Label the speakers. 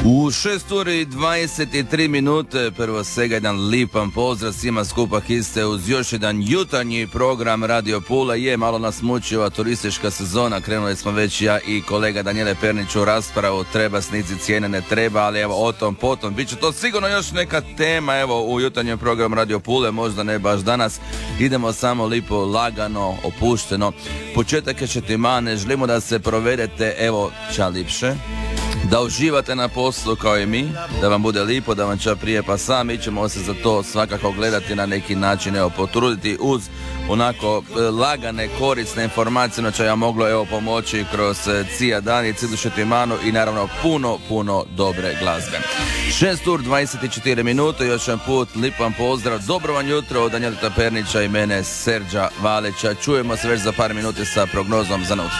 Speaker 1: U 6 uri i 23 minute, prvo svega jedan lipan pozdrav svima skupa kiste uz još jedan jutarnji program Radio Pula. Je, malo nas muči ova turistička sezona, krenuli smo već ja i kolega Danijele Pernić u raspravu, treba snizi cijene, ne treba, ali evo o tom potom, bit će to sigurno još neka tema, evo u jutarnjem programu Radio Pule, možda ne baš danas, idemo samo lipo, lagano, opušteno, početak je četimane, želimo da se provedete, evo, ča lipše, da uživate na poslu kao i mi, da vam bude lipo, da vam ča prije pa sam, mi ćemo se za to svakako gledati na neki način, evo, potruditi uz onako lagane, korisne informacije, na čega moglo evo pomoći kroz cija dan i cijelu šetimanu i naravno puno dobre glazbe. 6 ur 24 minute, još jedan put lipan pozdrav, dobro vam jutro od Danijela Pernića i mene Serđa Valića, čujemo se već za par minuti sa prognozom za noć.